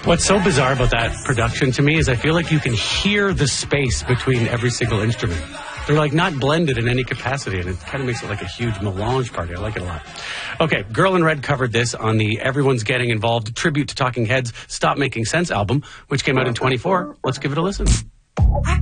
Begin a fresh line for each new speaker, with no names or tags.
What's so bizarre about that production to me is I feel like you can hear the space between every single instrument. They're like not blended in any capacity, and it kind of makes it like a huge melange party. I like it a lot. Okay, Girl in Red covered this on the Everyone's Getting Involved tribute to Talking Heads' Stop Making Sense album, which came out in 24. Let's give it a listen.